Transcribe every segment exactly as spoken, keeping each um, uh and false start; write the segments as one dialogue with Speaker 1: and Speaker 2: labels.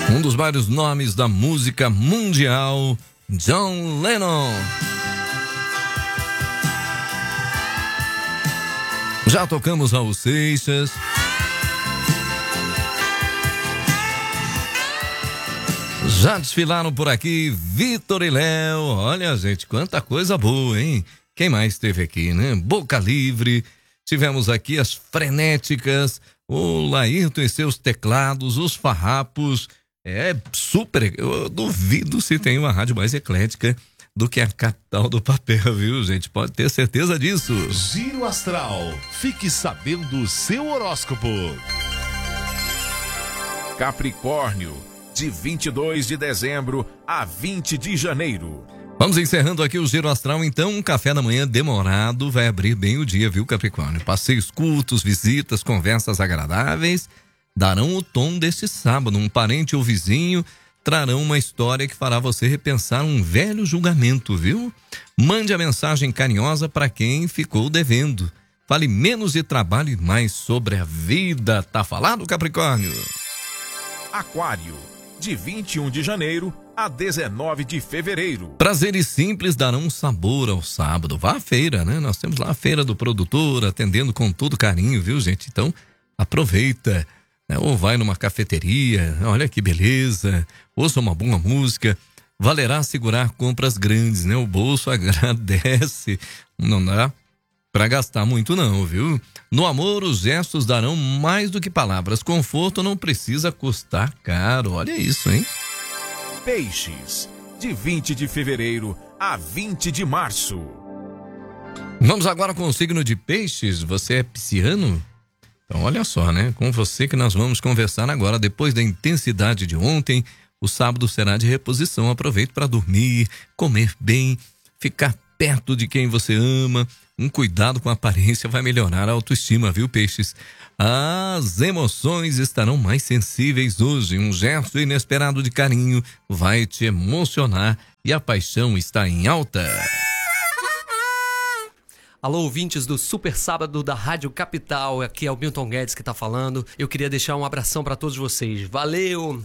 Speaker 1: Um dos vários nomes da música mundial, John Lennon. Já tocamos Raul Seixas. Já desfilaram por aqui Vitor e Léo. Olha, gente, quanta coisa boa, hein? Quem mais esteve aqui, né? Boca Livre. Tivemos aqui as Frenéticas, o Laírton e seus teclados, os Farrapos. É super. Eu duvido se tem uma rádio mais eclética do que a capital do papel, viu, gente? Pode ter certeza disso.
Speaker 2: Giro Astral. Fique sabendo o seu horóscopo. Capricórnio, de vinte e dois de dezembro a vinte de janeiro.
Speaker 1: Vamos encerrando aqui o Giro Astral, então. Um café da manhã demorado vai abrir bem o dia, viu, Capricórnio? Passeios curtos, visitas, conversas agradáveis darão o tom deste sábado. Um parente ou vizinho trarão uma história que fará você repensar um velho julgamento, viu? Mande a mensagem carinhosa para quem ficou devendo. Fale menos de trabalho e mais sobre a vida. Tá falado, Capricórnio?
Speaker 2: Aquário, de vinte e um de janeiro a dezenove de fevereiro.
Speaker 1: Prazeres simples darão um sabor ao sábado. Vá à feira, né? Nós temos lá a feira do produtor, atendendo com todo carinho, viu, gente? Então, aproveita. Né? Ou vai numa cafeteria, olha que beleza. Ouça uma boa música. Valerá segurar compras grandes, né? O bolso agradece. Não dá pra gastar muito não, viu? No amor, os gestos darão mais do que palavras. Conforto não precisa custar caro. Olha isso, hein?
Speaker 2: Peixes, de vinte de fevereiro a vinte de março.
Speaker 1: Vamos agora com o signo de Peixes. Você é pisciano? Então olha só, né? Com você que nós vamos conversar agora. Depois da intensidade de ontem, o sábado será de reposição. Aproveite para dormir, comer bem, ficar perto de quem você ama. Um cuidado com a aparência vai melhorar a autoestima, viu, Peixes? As emoções estarão mais sensíveis hoje. Um gesto inesperado de carinho vai te emocionar e a paixão está em alta.
Speaker 3: Alô, ouvintes do Super Sábado da Rádio Capital. Aqui é o Milton Guedes que tá falando. Eu queria deixar um abração para todos vocês. Valeu!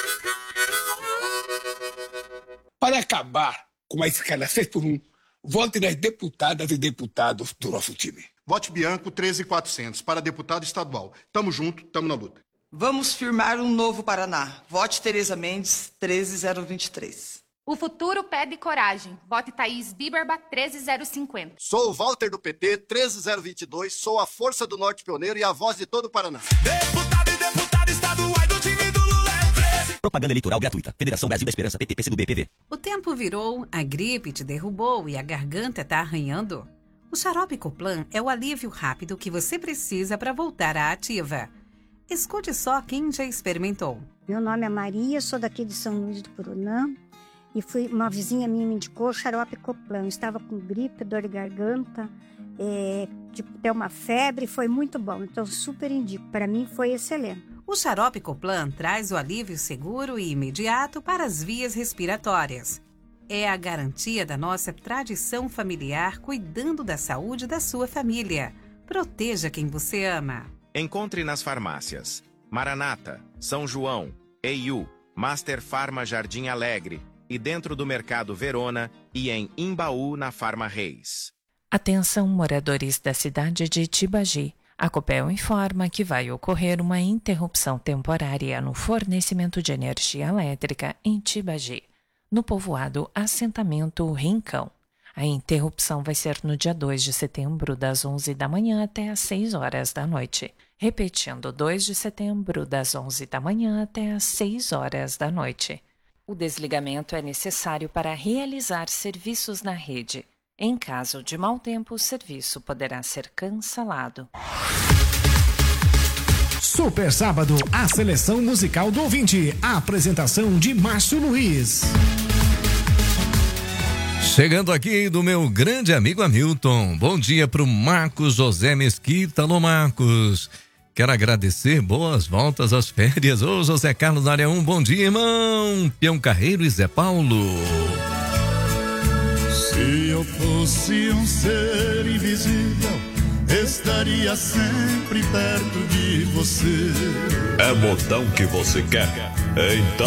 Speaker 4: Para acabar com a escala seis por um, vote nas deputadas e deputados do nosso time.
Speaker 5: Vote Bianco treze mil e quatrocentos para deputado estadual. Tamo junto, tamo na luta.
Speaker 6: Vamos firmar um novo Paraná. Vote Tereza Mendes treze mil vinte e três.
Speaker 7: O futuro pede coragem. Vote Thaís Biberba treze mil cinquenta.
Speaker 8: Sou o Walter do P T treze mil vinte e dois. Sou a força do Norte Pioneiro e a voz de todo o Paraná.
Speaker 9: Deputado e deputado estadual do time do Lula é treze.
Speaker 10: Propaganda eleitoral gratuita. Federação Brasil da Esperança, P T, P C do B, P V.
Speaker 11: O tempo virou, a gripe te derrubou e a garganta tá arranhando? O xarope Coplan é o alívio rápido que você precisa para voltar à ativa. Escute só quem já experimentou.
Speaker 12: Meu nome é Maria, sou daqui de São Luís do Purunã e fui, uma vizinha minha me indicou xarope Coplan. Eu estava com gripe, dor de garganta, é, tipo, até uma febre, foi muito bom. Então super indico, para mim foi excelente.
Speaker 11: O xarope Coplan traz o alívio seguro e imediato para as vias respiratórias. É a garantia da nossa tradição familiar cuidando da saúde da sua família. Proteja quem você ama.
Speaker 13: Encontre nas farmácias Maranata, São João, E I U, Master Farma Jardim Alegre e dentro do Mercado Verona e em Imbaú na Farma Reis.
Speaker 14: Atenção, moradores da cidade de Tibagi. A Copel informa que vai ocorrer uma interrupção temporária no fornecimento de energia elétrica em Tibagi, no povoado Assentamento Rincão. A interrupção vai ser no dia dois de setembro, das onze da manhã até às seis horas da noite. Repetindo, dois de setembro, das onze da manhã até às seis horas da noite. O desligamento é necessário para realizar serviços na rede. Em caso de mau tempo, o serviço poderá ser cancelado.
Speaker 15: Super Sábado, a seleção musical do ouvinte. A apresentação de Márcio Luiz.
Speaker 1: Chegando aqui do meu grande amigo Hamilton. Bom dia pro Marcos José Mesquita. Alô, Marcos. Quero agradecer, boas voltas às férias. Ô, José Carlos da Área um, bom dia, irmão. Peão Carreiro e Zé Paulo.
Speaker 16: Se eu fosse um ser invisível, estaria sempre perto de você.
Speaker 17: É modão que você quer? Então